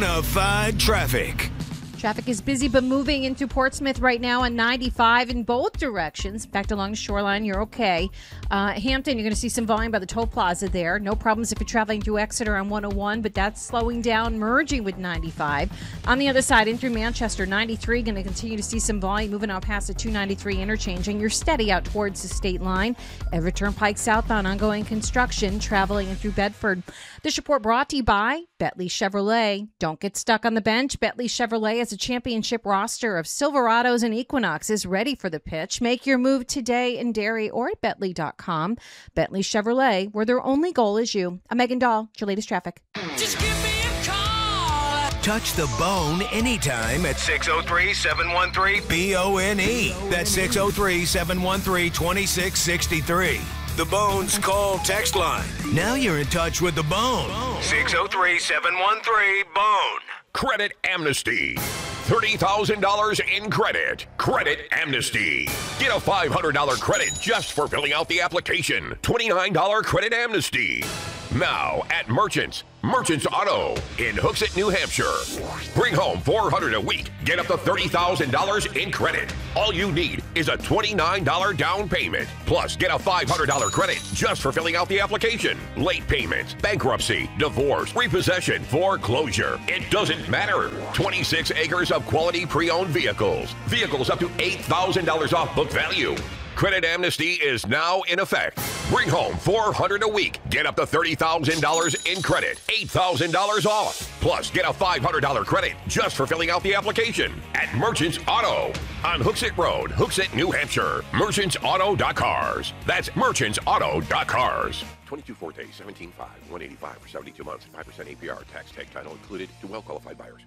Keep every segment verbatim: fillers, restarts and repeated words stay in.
Bonafide traffic. Traffic is busy but moving into Portsmouth right now on ninety-five in both directions. In fact, along the shoreline, you're okay. Uh, Hampton, you're going to see some volume by the toll plaza there. No problems if you're traveling through Exeter on one oh one, but that's slowing down, merging with ninety-five. On the other side, in through Manchester, ninety-three, going to continue to see some volume moving out past the two ninety-three interchange, and you're steady out towards the state line. Everett Turnpike south on ongoing construction, traveling in through Bedford. This report brought to you by Bentley Chevrolet. Don't get stuck on the bench. Bentley Chevrolet has a championship roster of Silverados and Equinoxes ready for the pitch. Make your move today in Derry or at Bentley dot com. Bentley Chevrolet, where their only goal is you. I'm Megan Dahl, your latest traffic. Just give me a call. Touch the bone anytime at six oh three, seven one three, B O N E. That's six oh three, seven one three, two six six three. The Bone's call text line. Now you're in touch with the Bone. six oh three, seven one three, B O N E. Credit Amnesty. thirty thousand dollars in credit. Credit Amnesty. Get a five hundred dollars credit just for filling out the application. twenty-nine dollars Credit Amnesty. Now at Merchants. Merchants Auto in Hooksett, New Hampshire. Bring home four hundred dollars a week. Get up to thirty thousand dollars in credit. All you need is a twenty-nine dollars down payment. Plus, get a five hundred dollars credit just for filling out the application. Late payments, bankruptcy, divorce, repossession, foreclosure. It doesn't matter. twenty-six acres of quality pre-owned vehicles. Vehicles up to eight thousand dollars off book value. Credit Amnesty is now in effect. Bring home four hundred dollars a week. Get up to thirty thousand dollars in credit. eight thousand dollars off. Plus, get a five hundred dollars credit just for filling out the application at Merchants Auto on Hooksett Road, Hooksett, New Hampshire. merchants auto dot cars. That's merchants auto dot cars. twenty-two Forte, seventeen five, one eighty-five for seventy-two months, five percent A P R, tax tag title included to well-qualified buyers.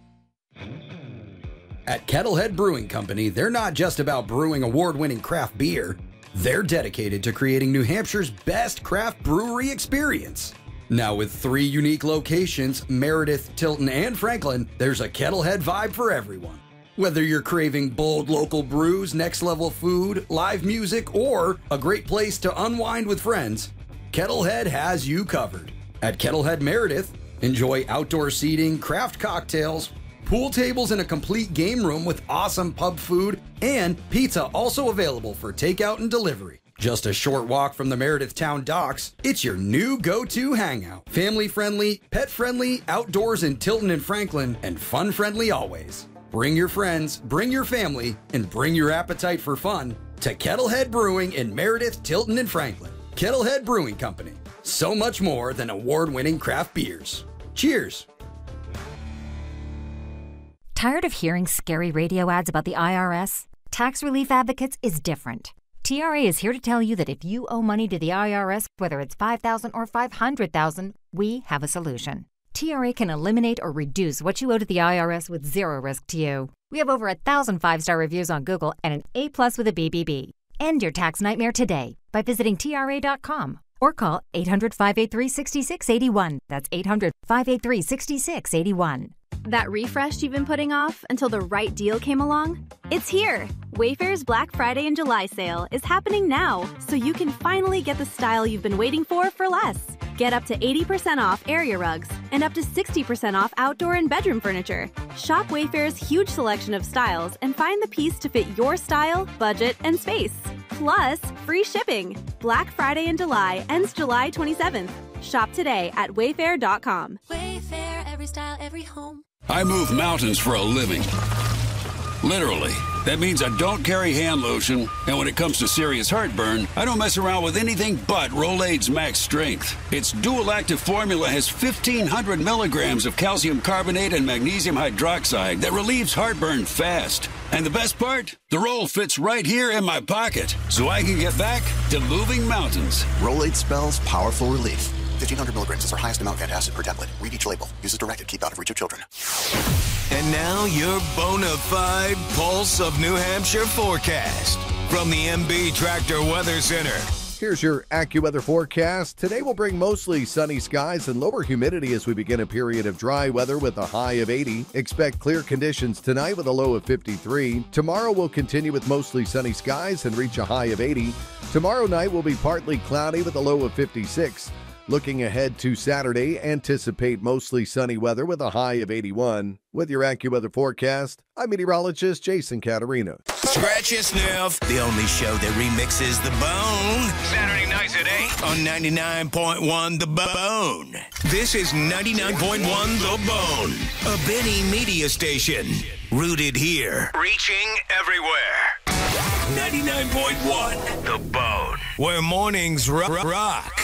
At Kettlehead Brewing Company, they're not just about brewing award-winning craft beer. They're dedicated to creating New Hampshire's best craft brewery experience. Now with three unique locations, Meredith, Tilton, and Franklin, there's a Kettlehead vibe for everyone. Whether you're craving bold local brews, next-level food, live music, or a great place to unwind with friends, Kettlehead has you covered. At Kettlehead Meredith, enjoy outdoor seating, craft cocktails, pool tables, and a complete game room with awesome pub food, and pizza also available for takeout and delivery. Just a short walk from the Meredith Town docks, it's your new go-to hangout. Family-friendly, pet-friendly, outdoors in Tilton and Franklin, and fun-friendly always. Bring your friends, bring your family, and bring your appetite for fun to Kettlehead Brewing in Meredith, Tilton, and Franklin. Kettlehead Brewing Company. So much more than award-winning craft beers. Cheers! Tired of hearing scary radio ads about the I R S? Tax Relief Advocates is different. T R A is here to tell you that if you owe money to the I R S, whether it's five thousand dollars or five hundred thousand dollars, we have a solution. T R A can eliminate or reduce what you owe to the I R S with zero risk to you. We have over a thousand five-star reviews on Google and an A plus with a B B B. End your tax nightmare today by visiting T R A dot com or call eight hundred, five eight three, six six eight one. That's eight hundred, five eight three, six six eight one. That refresh you've been putting off until the right deal came along? It's here! Wayfair's Black Friday and July sale is happening now, so you can finally get the style you've been waiting for for less. Get up to eighty percent off area rugs and up to sixty percent off outdoor and bedroom furniture. Shop Wayfair's huge selection of styles and find the piece to fit your style, budget, and space. Plus, free shipping. Black Friday in July ends July twenty-seventh. Shop today at wayfair dot com. Wayfair, every style, every home. I move mountains for a living. Literally. That means I don't carry hand lotion, and when it comes to serious heartburn, I don't mess around with anything but Rolaids Max Strength. Its dual-active formula has fifteen hundred milligrams of calcium carbonate and magnesium hydroxide that relieves heartburn fast. And the best part? The roll fits right here in my pocket, so I can get back to moving mountains. Rolaids spells powerful relief. fifteen hundred milligrams is our highest amount of antacid per tablet. Read each label. Use as directed. Keep out of reach of children. And now your bona fide Pulse of New Hampshire forecast from the M B Tractor Weather Center. Here's your AccuWeather forecast. Today will bring mostly sunny skies and lower humidity as we begin a period of dry weather with a high of eighty. Expect clear conditions tonight with a low of fifty-three. Tomorrow will continue with mostly sunny skies and reach a high of eighty. Tomorrow night will be partly cloudy with a low of fifty-six. Looking ahead to Saturday, anticipate mostly sunny weather with a high of eighty-one. With your AccuWeather forecast, I'm meteorologist Jason Caterino. Scratch your sniff. The only show that remixes the bone. Saturday nights at eight on ninety-nine point one The Bone. This is ninety-nine point one The Bone, a Benny media station. Rooted here, reaching everywhere. ninety-nine point one The Bone, where mornings ro- rock.